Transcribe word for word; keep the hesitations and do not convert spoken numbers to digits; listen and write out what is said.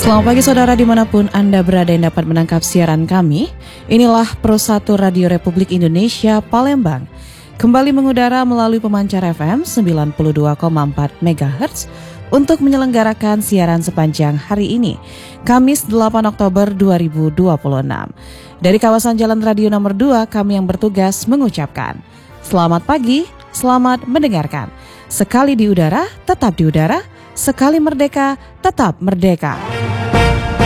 Selamat pagi saudara dimanapun Anda berada yang dapat menangkap siaran kami. Inilah Pro satu Radio Republik Indonesia Palembang. Kembali mengudara melalui pemancar F M sembilan puluh dua koma empat megahertz untuk menyelenggarakan siaran sepanjang hari ini, Kamis delapan Oktober dua ribu dua puluh enam. Dari kawasan Jalan Radio nomor dua, kami yang bertugas mengucapkan selamat pagi, selamat mendengarkan. Sekali di udara, tetap di udara. Sekali merdeka, tetap merdeka.